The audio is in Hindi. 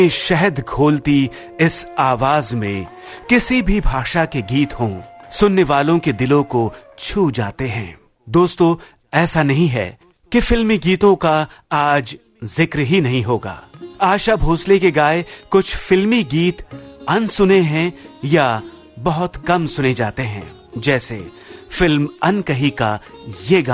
शहद घोलती इस आवाज में किसी भी भाषा के गीत हों, सुनने वालों के दिलों को छू जाते हैं। दोस्तों, ऐसा नहीं है कि फिल्मी गीतों का आज जिक्र ही नहीं होगा। आशा भोसले के गाए कुछ फिल्मी गीत अनसुने हैं या बहुत कम सुने जाते हैं, जैसे फिल्म अनकही का ये गाना।